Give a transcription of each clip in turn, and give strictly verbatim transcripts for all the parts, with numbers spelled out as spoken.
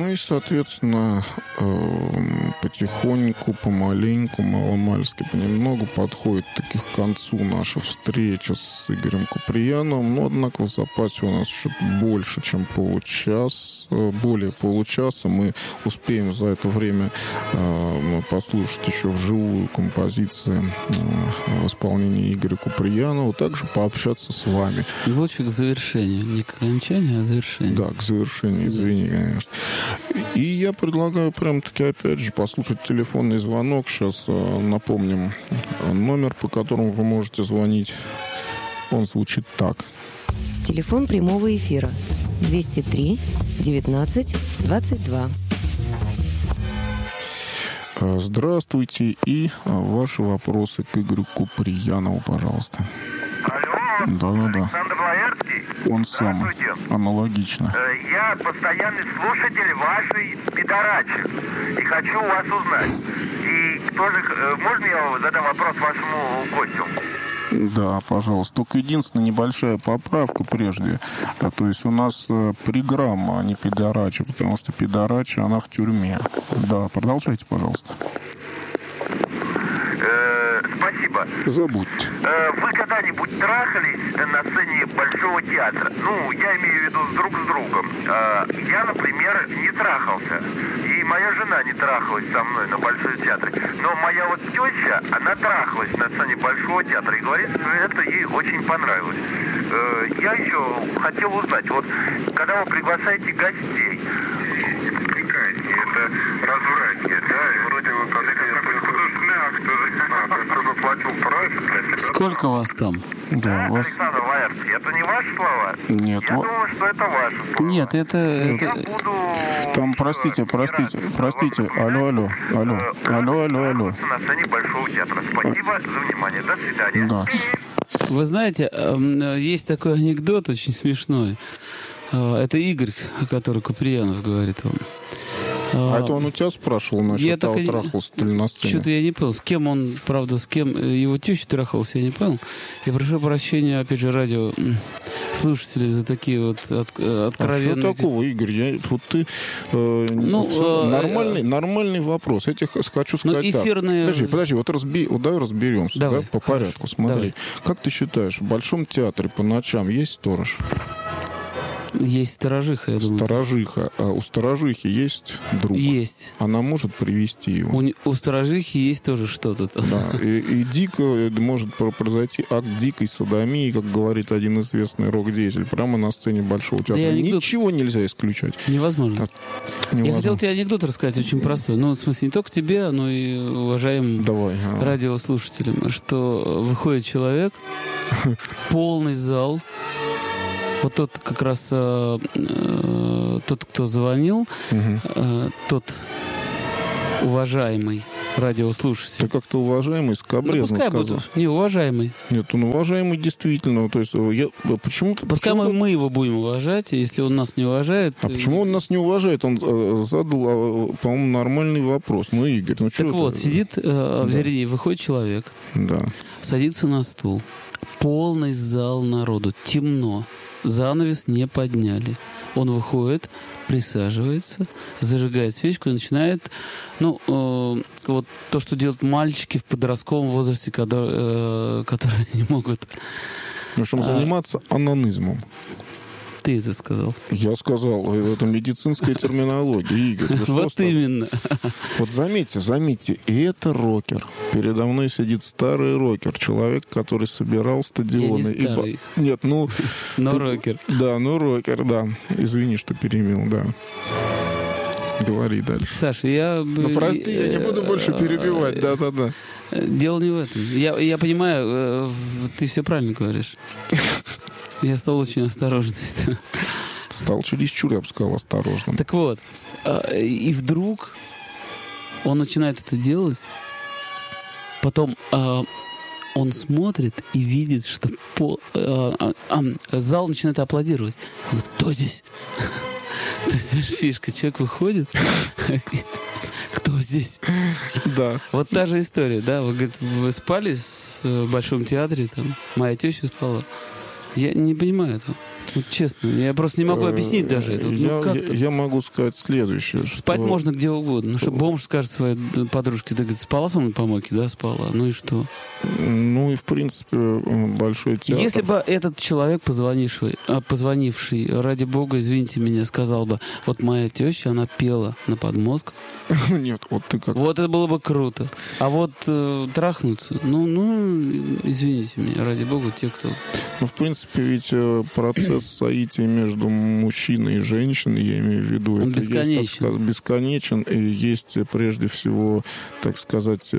Ну и, соответственно, потихоньку, помаленьку, маломальски, понемногу подходит таки к концу наша встреча с Игорем Куприяновым. Но, однако, в запасе у нас еще больше, чем получас, более получаса. Мы успеем за это время послушать еще вживую композиции в исполнении Игоря Куприянова, также пообщаться с вами. И лучше к завершению. Не к окончанию, а к завершению. Да, к завершению, извини, конечно. И я предлагаю прям-таки, опять же, послушать телефонный звонок. Сейчас напомним номер, по которому вы можете звонить. Он звучит так. Телефон прямого эфира двести три девятнадцать двадцать два. Здравствуйте. И ваши вопросы к Игорю Куприянову, пожалуйста. Алло, да-да-да. Александр Лаэртский. Он самый. Аналогично. Я постоянный слушатель вашей передачи и хочу у вас узнать. И тоже, можно я задам вопрос вашему гостю? Да, пожалуйста. Только единственная небольшая поправка прежде. А, то есть у нас э, приграмма, а не пидорача, потому что пидорача, она в тюрьме. Да, продолжайте, пожалуйста. Э, спасибо. Забудьте. Э, вы когда-нибудь трахались на сцене Большого театра? Ну, я имею в виду друг с другом. Э, я, например, не трахался. И моя жена не трахалась со мной на Большом театре. Но моя вот теща, она трахалась на сцене Большого театра и говорит, что это ей очень понравилось. Э, я еще хотел узнать, вот когда вы приглашаете гостей, это развратие, да, и вроде бы как это художественный акт, кто заплатил прайс. Сколько вас там? Да, у вас... Александр Лаэртский, это не ваши слова? Нет. Я во... думаю, что это ваши слова. Нет, это... это... Я буду... Там, простите, простите, простите, алло, алло, алло, алло, алло, алло. На сцене Большого театра. Спасибо за внимание. До свидания. Да. Вы знаете, есть такой анекдот очень смешной. Это Игорь, который Куприянов говорит вам. А это он у тебя спрашивал, насчет я того, так... трахался ли на сцене? Что-то я не понял. С кем он, правда, с кем его теща трахался, я не понял. Я прошу прощения, опять же, радио слушателей за такие вот от, откровенные... А что такого, Игорь? Я, вот ты... Э, ну, все, э, нормальный, нормальный вопрос. Я тебе хочу сказать ну, эфирные... так. Подожди, подожди, вот, разби... вот давай разберемся. Давай. Да, по порядку. Смотри. Давай. Как ты считаешь, в Большом театре по ночам есть сторож? Есть сторожиха, я думаю. Сторожиха. А у сторожихи есть друг? Есть. Она может привести его? У, у сторожихи есть тоже что-то там. Да, и, и дико может произойти акт дикой содомии, как говорит один известный рок-деятель, прямо на сцене Большого театра. Да анекдот... Ничего нельзя исключать. Невозможно. Так, невозможно. Я хотел тебе анекдот рассказать, очень простой. Ну, в смысле, не только тебе, но и уважаемым Давай, а... радиослушателям, что выходит человек, полный зал. Вот тот как раз э, э, тот, кто звонил, угу. э, тот уважаемый радиослушатель. Ты как-то уважаемый, скабрезно ну, сказал. Буду. Не, уважаемый. Нет, он уважаемый действительно. То есть, я, почему-то, пускай почему-то... мы его будем уважать, если он нас не уважает... А почему он нас не уважает? Он э, задал, по-моему, нормальный вопрос. Ну, Игорь, ну что Так вот, это? сидит, э, да. вернее, выходит человек, да. садится на стул, полный зал народу, темно. Занавес не подняли. Он выходит, присаживается, зажигает свечку и начинает, ну, э, вот то, что делают мальчики в подростковом возрасте, когда, э, которые не могут... В общем, заниматься а... анонизмом. Ты это сказал. Я сказал, это медицинская терминология, Игорь. Вот именно. Вот заметьте, заметьте, и это рокер. Передо мной сидит старый рокер, человек, который собирал стадионы. Я не старый. И... Нет, ну... Но рокер. Да, ну рокер, да. Извини, что перемел, да. Говори дальше. Саша, я... Ну, прости, я не буду больше перебивать, да-да-да. Дело не в этом. Я, я понимаю, ты все правильно говоришь. Я стал очень осторожным. Стал чересчур, я бы сказал, осторожным. Так вот, и вдруг он начинает это делать, потом он смотрит и видит, что пол, зал начинает аплодировать. Он говорит, кто здесь? То есть, фишка, человек выходит... Кто здесь? Да. Вот та же история, да? Вы, говорит, вы спали в Большом театре, там, моя теща спала. Я не понимаю этого. Вот честно, я просто не могу объяснить даже это. Вот, я, ну, как я, я могу сказать следующее. Спать что... можно где угодно. Ну, что бомж скажет своей подружке, ты, говорит, спала со мной по мойке? Да, спала. Ну и что? Ну и, в принципе, большой театр... Если бы этот человек, позвонивший, позвонивший, ради бога, извините меня, сказал бы, вот моя теща, она пела на подмозгах. Нет, вот ты как... Вот это было бы круто. А вот э, трахнуться, ну, ну, извините меня, ради бога, те, кто... Ну, в принципе, ведь процесс соития между мужчиной и женщиной, я имею в виду, Он это бесконечен. Есть, так сказать, бесконечен, и есть прежде всего, так сказать, э,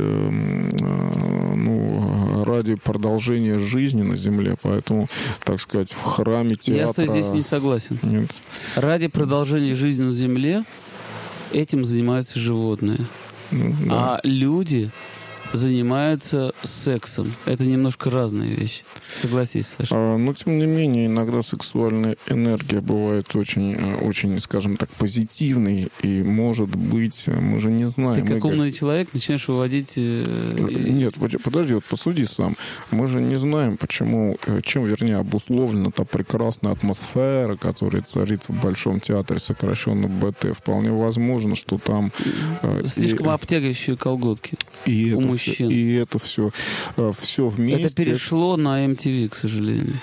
э, ну, ради продолжения жизни на земле, поэтому, так сказать, в храме театра... Я, кстати, здесь не согласен. Нет. Ради продолжения жизни на земле этим занимаются животные. Ну, да. А люди занимаются сексом. Это немножко разные вещи. Согласись, Саша. А, но, тем не менее, иногда сексуальная энергия бывает очень, очень, скажем так, позитивной. И, может быть, мы же не знаем. Ты как Игорь. умный человек начинаешь выводить... Э, Нет, подожди, вот посуди сам. Мы же не знаем, почему, чем, вернее, обусловлена та прекрасная атмосфера, которая царит в Большом театре, сокращенно БТ. Вполне возможно, что там... Слишком и, обтягивающие колготки и у это мужчин. Все, и это все, все вместе. Это перешло на эм ти ви, к сожалению.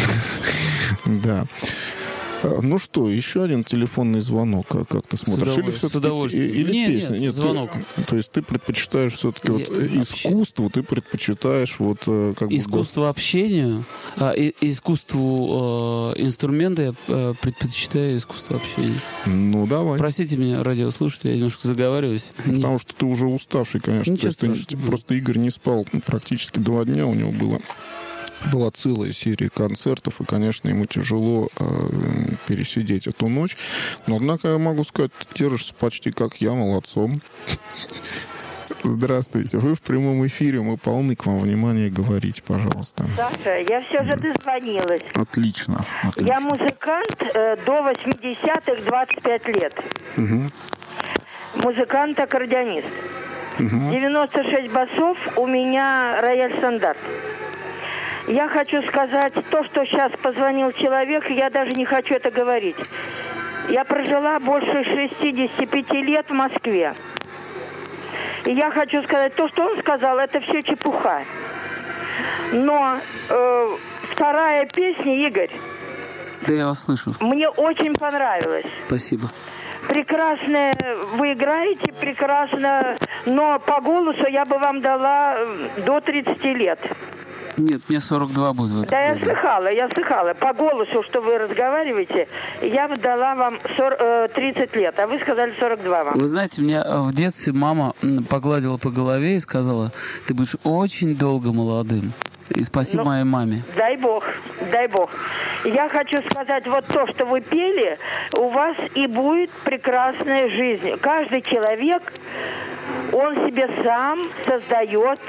Да. Ну что, еще один телефонный звонок, как ты смотришь? Или все-таки, с удовольствием. Или нет, песня? Нет, нет, звонок. Ты, то есть ты предпочитаешь все-таки вот вообще... искусство, ты предпочитаешь вот как искусство бы... общению, а, и, искусству э, инструмента я э, предпочитаю искусство общения. Ну, давай. Простите меня, радиослушатели, я немножко заговариваюсь. Потому что ты уже уставший, конечно. Ничего То есть ты, просто Игорь не спал практически два дня, у него было... Была целая серия концертов, и, конечно, ему тяжело э, пересидеть эту ночь. Но, однако, я могу сказать, ты держишься почти как я, молодцом. Здравствуйте, вы в прямом эфире, мы полны к вам внимания, говорите, пожалуйста. Саша, я все же дозвонилась. Отлично, отлично. Я музыкант э, до восьмидесятых, двадцать пять лет. Угу. Музыкант-аккордеонист. Угу. девяносто шесть басов, у меня рояль стандарт. Я хочу сказать, то, что сейчас позвонил человек, я даже не хочу это говорить. Я прожила больше шестидесяти пяти лет в Москве. И я хочу сказать, то, что он сказал, это все чепуха. Но э, вторая песня, Игорь, да, я вас слышу. Мне очень понравилась. Спасибо. Прекрасно вы играете, прекрасно, но по голосу я бы вам дала до тридцати лет. Нет, мне сорок два будет в этом Да, году. я слыхала, я слыхала. По голосу, что вы разговариваете, я бы дала вам тридцать лет, а вы сказали сорок два вам. Вы знаете, меня в детстве мама погладила по голове и сказала, ты будешь очень долго молодым. И спасибо ну, моей маме. Дай бог, дай бог. Я хочу сказать, вот то, что вы пели, у вас и будет прекрасная жизнь. Каждый человек, он себе сам создает...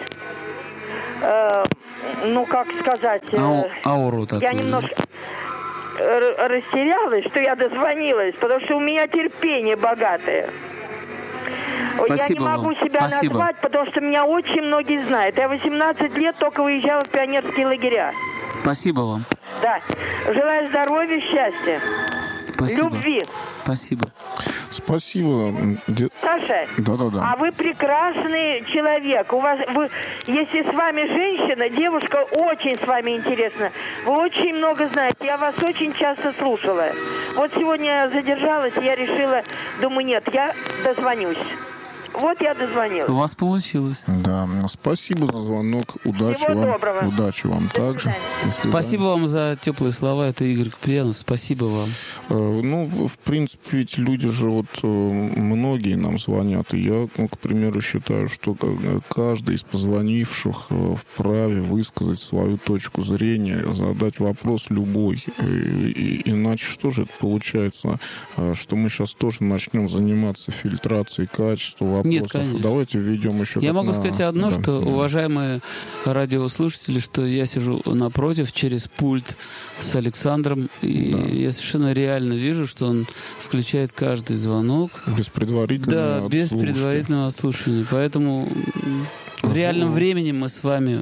Э, ну, как сказать... Э, Ау, ауру такую. Я немножко да? растерялась, что я дозвонилась, потому что у меня терпение богатое. Спасибо я не могу вам. себя Спасибо. назвать, потому что меня очень многие знают. Я восемнадцать лет только выезжала в пионерские лагеря. Спасибо вам. Да. Желаю здоровья, счастья. Спасибо. Любви. Спасибо. Спасибо. Саша, да-да-да. а вы прекрасный человек. У вас, вы, если с вами женщина, девушка, очень с вами интересно. Вы очень много знаете. Я вас очень часто слушала. Вот сегодня я задержалась, и я решила, думаю, нет, я дозвонюсь. Вот я дозвонилась. У вас получилось. Да, спасибо за звонок. Удачи Всего вам. доброго. Удачи вам До также. свидания. До свидания. Спасибо вам за теплые слова. Это Игорь Куприянов. Спасибо вам. Э, ну, в принципе, ведь люди же вот э, многие нам звонят. И я, ну, к примеру, считаю, что каждый из позвонивших э, вправе высказать свою точку зрения, задать вопрос любой. И, и, иначе что же это получается? Э, что мы сейчас тоже начнем заниматься фильтрацией качества вопросов. Нет, конечно. Давайте введем еще... Я как могу на... сказать одно, да, что, да. уважаемые радиослушатели, что я сижу напротив через пульт с Александром, и Да. я совершенно реально вижу, что он включает каждый звонок. Без предварительного Да, без отслушки. предварительного отслушивания. Поэтому м, в реальном времени мы с вами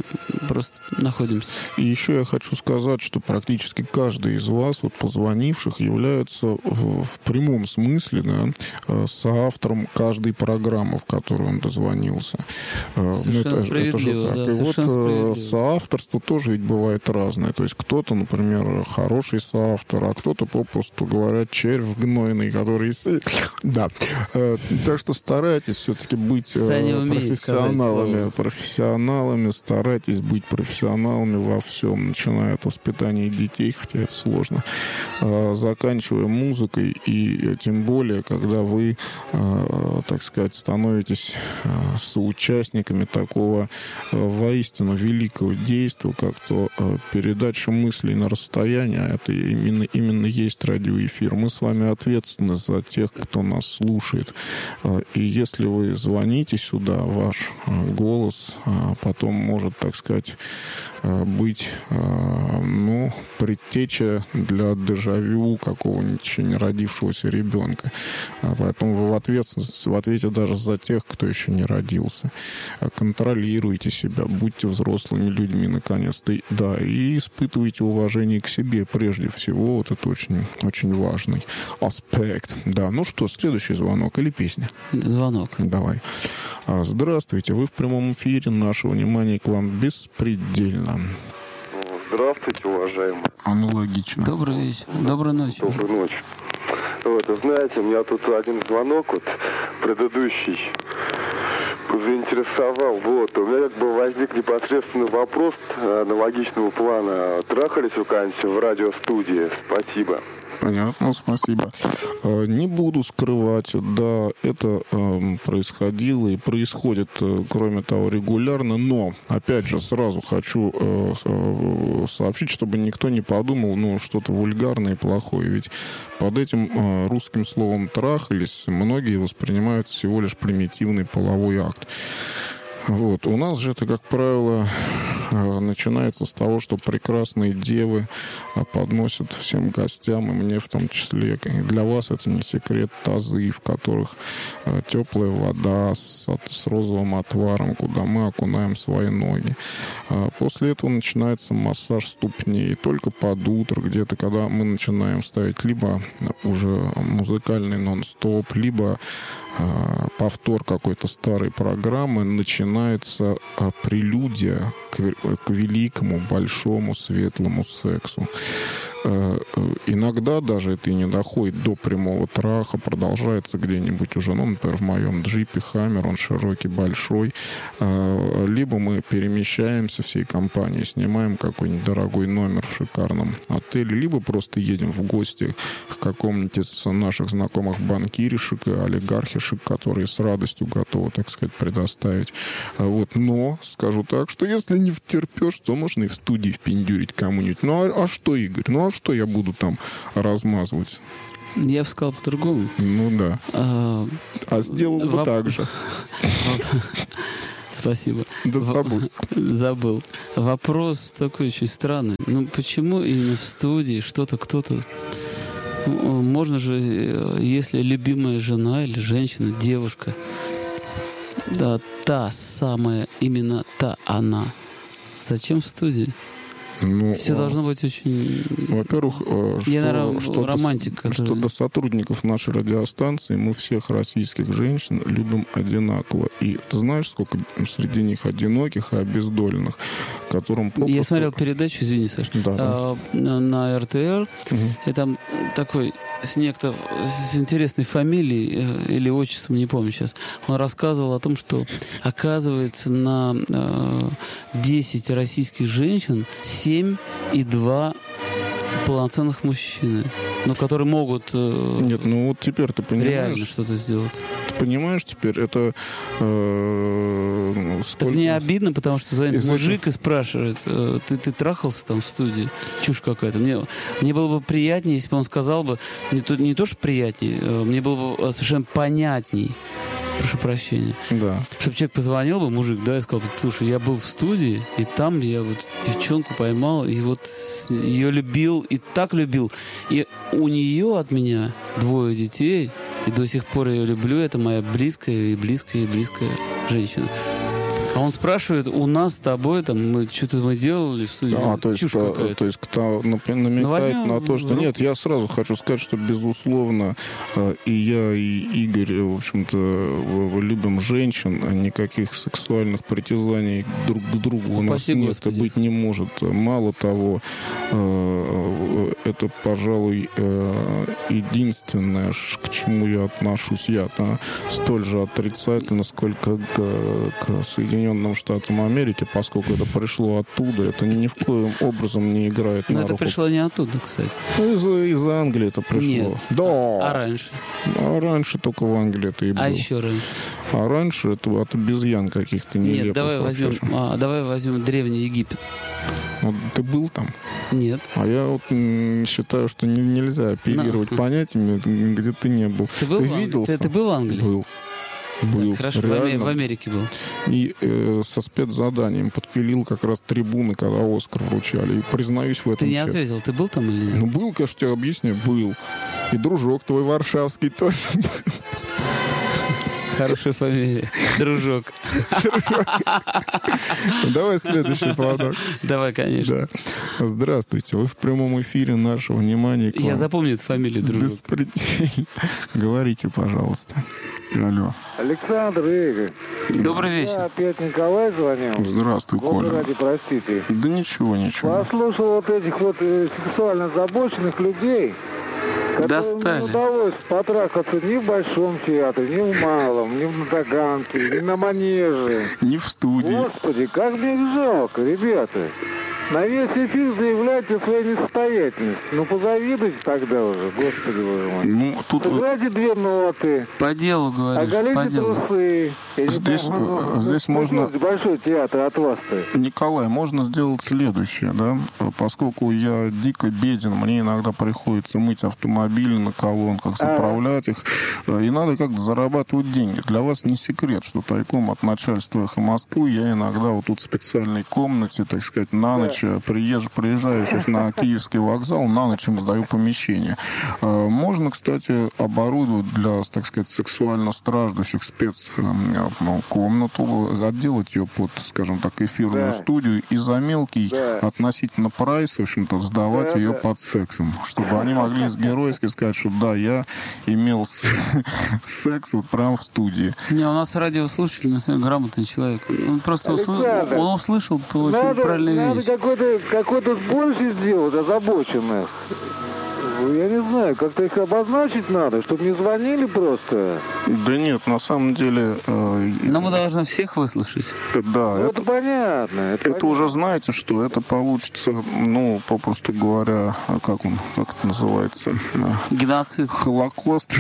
просто находимся. И еще я хочу сказать, что практически каждый из вас, вот позвонивших, является в, в прямом смысле, да, соавтором каждой программы, в которую он дозвонился. Совершенно это, справедливо, это же так. Да, И вот соавторство тоже ведь бывает разное. То есть кто-то, например, хороший соавтор, а кто-то, попросту говоря, червь гнойный, который... Да. Так что старайтесь все-таки быть профессионалами. Профессионалами, старайтесь быть профессионалами во всем, начиная от воспитания детей, хотя это сложно, заканчивая музыкой, и тем более, когда вы, так сказать, становитесь соучастниками такого воистину великого действия, как то передача мыслей на расстояние, а это именно, именно есть радиоэфир. Мы с вами ответственны за тех, кто нас слушает. И если вы звоните сюда, ваш голос потом может, так сказать, быть, ну, предтеча для дежавю какого-нибудь еще не родившегося ребенка. Поэтому вы в ответственности, в ответе даже за тех, кто еще не родился. Контролируйте себя, будьте взрослыми людьми, наконец-то. Да, и испытывайте уважение к себе прежде всего. Вот это очень, очень важный аспект. Да, ну что, следующий звонок или песня? Звонок. Давай. Здравствуйте, вы в прямом эфире. Наше внимание к вам беспредельно. Здравствуйте, уважаемые. Аналогично. Добрый вечер. Доброй ночи. Доброй ночи. Вот, знаете, у меня тут один звонок, вот, предыдущий, заинтересовал. Вот, у меня как бы возник непосредственный вопрос аналогичного плана. Трахались вы когда-нибудь в радиостудии? Спасибо. Понятно, спасибо. Не буду скрывать, да, это э, происходило и происходит, э, кроме того, регулярно, но, опять же, сразу хочу э, э, сообщить, чтобы никто не подумал, ну, что-то вульгарное и плохое, ведь под этим э, русским словом «трахались» многие воспринимают всего лишь примитивный половой акт. Вот. У нас же это, как правило, начинается с того, что прекрасные девы подносят всем гостям, и мне в том числе, и для вас это не секрет, тазы, в которых теплая вода с, с розовым отваром, куда мы окунаем свои ноги. После этого начинается массаж ступней. Только под утро, где-то, когда мы начинаем ставить либо уже музыкальный нон-стоп, либо повтор какой-то старой программы, начинается прелюдия к, к великому, большому, светлому сексу. Иногда даже это и не доходит до прямого траха, продолжается где-нибудь уже, ну, например, в моем джипе Хаммер, он широкий, большой. Либо мы перемещаемся всей компанией, снимаем какой-нибудь дорогой номер в шикарном отеле, либо просто едем в гости к какому-нибудь из наших знакомых банкиришек и олигархишек, которые с радостью готовы, так сказать, предоставить. Вот. Но, скажу так, что если не втерпешь, то можно и в студии впендюрить кому-нибудь. Ну, а, а что, Игорь? Ну, а что я буду там размазывать? Я бы сказал по-другому. Ну да. А, а сделал бы Воп... так же. Спасибо. Да забудь. Забыл. Вопрос такой очень странный. Ну, почему именно в студии что-то кто-то... Можно же, если любимая жена или женщина, девушка, да, та самая, именно та она. Зачем в студии? Ну, все должно быть очень... Во-первых, Я, что, наверное, что, романтик, до, что до сотрудников нашей радиостанции мы всех российских женщин любим одинаково. И ты знаешь, сколько среди них одиноких и обездоленных, которым попросту... Я смотрел передачу, извини, Саш, да, а, да. на эр тэ эр, угу. И там такой... с некто с интересной фамилией или отчеством, не помню сейчас, он рассказывал о том, что оказывается на э, десять российских женщин семь и два полноценных мужчины, но которые могут э, Нет, ну вот теперь ты понимаешь, реально что-то сделать. Ты понимаешь теперь, это... Э, сколько... Так мне обидно, потому что звонит мужик и спрашивает, э, ты, ты трахался там в студии? Чушь какая-то. Мне, мне было бы приятнее, если бы он сказал бы, не то, не то что приятнее, э, мне было бы совершенно понятней. Прошу прощения. Да. Чтобы человек позвонил бы, мужик, да, и сказал бы, слушай, я был в студии, и там я вот девчонку поймал, и вот ее любил, и так любил. И у нее от меня двое детей, и до сих пор я ее люблю. Это моя близкая и близкая и близкая женщина. А он спрашивает, у нас с тобой там мы что-то мы делали в студии? А, то есть, Чушь то, какая-то. то есть кто намекает Ну, возьмем на то, что... в руки. Нет, я сразу хочу сказать, что, безусловно, и я, и Игорь, в общем-то, любим женщин, а никаких сексуальных притязаний друг к другу у нас Упаси нет, Господи. быть не может. Мало того, это, пожалуй, единственное, к чему я отношусь я, да, столь же отрицательно, сколько к, к Соединенным Штатам Америки, поскольку это пришло оттуда, это ни в коем образом не играет Но на это руку. пришло не оттуда, кстати. Ну, из, из Англии это пришло. Нет. Да. А раньше? А раньше только в Англии это и было. А еще раньше? А раньше это от обезьян каких-то нелепых. Нет, давай вообще. возьмем, а, давай возьмем Древний Египет. Вот ты был там? Нет. А я вот м, считаю, что не- нельзя оперировать На. понятиями, где ты не был. Ты был, в Ан- виделся? ты, ты был в Англии? Был. Был. Так, хорошо, в, Аме- реально. в Америке был. И э, со спецзаданием подпилил как раз трибуны, когда Оскар вручали. И признаюсь в этом Ты не честно. ответил, ты был там или нет? Ну, был, конечно, тебе объясню, был. И дружок твой варшавский тоже был. Хорошая фамилия. Дружок. Давай следующий звонок. Давай, конечно. Да. Здравствуйте, вы в прямом эфире, наше внимание к Я вам. запомнил эту фамилию, Дружок. Беспредельно. Говорите, пожалуйста. Алло. Александр, Игорь. Добрый Я вечер. опять Николай звонил. Здравствуй, Бога Коля. ради, простите. Да ничего, ничего. Послушал вот этих вот э, сексуально озабоченных людей, которым Достали. не удалось потрахаться ни в Большом театре, ни в Малом, ни в Таганке, ни на Манеже. Не в студии. Господи, как мне их жалко, ребята. На весь эфир заявляйте о своей несостоятельности. Ну, позавидуйте тогда уже, господи боже мой. Ну, тут э, Сыграйте две ноты, По делу говоришь, по оголите делу. трусы. Я не Здесь, знаю, ну, э, здесь ну, можно- ну, Большой театр от вас-то. Николай, можно сделать следующее, да? Поскольку я дико беден, мне иногда приходится мыть автомобили на колонках, заправлять их, э, и надо как-то зарабатывать деньги. Для вас не секрет, что тайком от начальства «Эхо Москвы» я иногда вот тут в специальной комнате, так сказать, на ночь приезж... приезжающих на Киевский вокзал, на ночь им сдаю помещение. Э, Можно, кстати, оборудовать для, так сказать, сексуально страждущих спец э, ну, комнату, отделать ее под, скажем так, эфирную Да. студию и за мелкий Да. относительно прайс, в общем-то, сдавать Да, ее да. под сексом, чтобы они могли геройски сказать, что да, я имел с- секс вот прямо в студии. Не, у нас радиослушатель, на самом деле, грамотный человек. Он просто усл- Александр, он услышал очень Надо, правильную надо вещь. какой-то какой-то сборище сделать озабоченных. Я не знаю, как-то их обозначить надо, чтобы не звонили просто. Да нет, на самом деле, э, Но мы должны всех выслушать. да, Ну, это это понятно. Это, Это понятно. уже знаете, что это получится, ну, попросту говоря, а как он, как это называется? А, Геноцид. Холокост.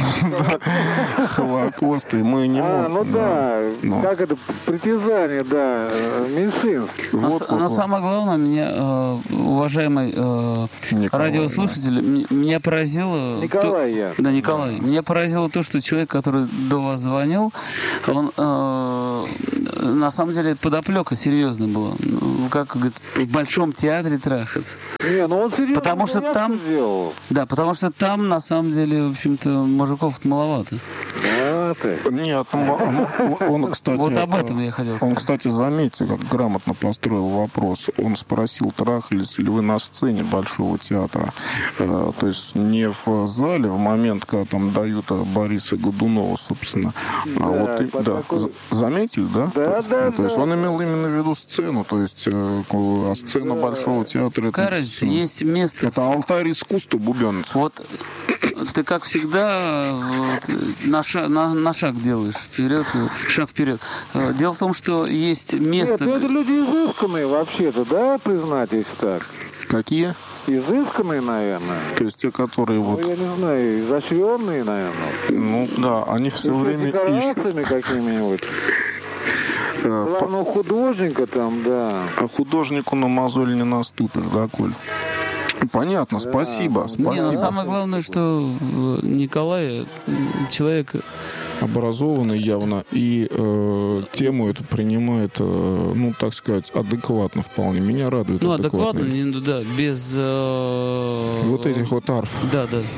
Холокост, и мы не А, ну можем. да, Ну. как это, притязание, да, э, меньшинств. Но, Вот, с- вот, но вот. самое главное, меня, э, уважаемый э, Николай, радиослушатель, м- меня поразило... Николай то- я. Да, Николай. Меня поразило то, что человек, который до вас звонил, он э, на самом деле подоплека серьезная была. Ну, как говорит, в Большом театре трахаться. Не, ну он серьезно Потому что заявку там- сделал. Да, потому что там, на самом деле, в общем-то, мужиков маловато. А ты. Нет, он, он, он, кстати... Вот об этом э, я хотел Он, сказать. кстати, заметьте, как грамотно построил вопрос. Он спросил, трахались ли вы на сцене Большого театра. Э, то есть не в зале в момент, когда там дают э, Бориса Годунова, собственно. А Да, вот и- по да. такой- З- Заметили, да? Да, да, Ну, то есть да. он имел именно в виду сцену. То есть э, ко- а сцена Да. Большого театра... это, Кажется, ну, есть место. это алтарь искусства бубенец. Вот ты, как всегда, вот, на, шаг, на, на шаг делаешь вперед, шаг вперед. Э, Дело в том, что есть место... Нет, ну это люди изысканные вообще-то, да, признать, если так. Какие? Изысканные, наверное. То есть те, которые Ну, вот... я не знаю, изощренные, наверное. Ну, да, они все С время ищут... декорациями какими-нибудь. э, по- Главного художника там, да. А художнику на мозоль не наступишь, да, Коль? Понятно, спасибо, ну, спасибо. Не, ну самое главное, что э, Николай э, человек... Образованный явно, и э, тему эту принимает, э, ну, так сказать, адекватно вполне. Меня радует Ну, адекватно, адекватный. не- ну да, без... э, Вот этих вот арф. Да, да.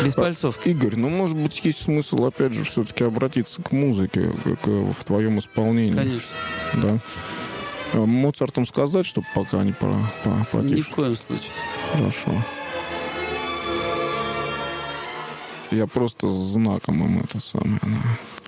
Без пальцовки. Игорь, ну, может быть, есть смысл, опять же, все-таки обратиться к музыке, к, в твоем исполнении. Конечно. Да. Моцартом сказать, чтобы пока они по, по, потише? Ни в коем случае. Хорошо. Я просто знаком им это самое. Да.